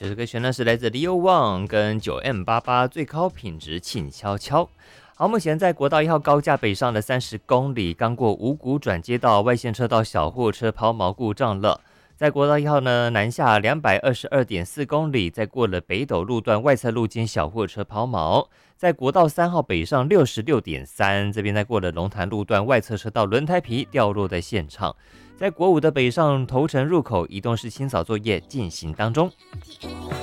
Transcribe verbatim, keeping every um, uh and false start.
这首歌曲呢是来自 Leo Wang 跟 九 M 八八最高品质静悄悄。好，目前在国道一号高架北上的三十公里，刚过五股转接道，外线车道小货车抛锚故障了。在国道一号呢南下两百二十二点四公里，在过了北斗路段外侧路肩小货车抛锚。在国道三号北上六十六点三，这边在过了龙潭路段外侧车道轮胎皮掉落在现场。在国五的北上头城入口，移动式清扫作业进行当中。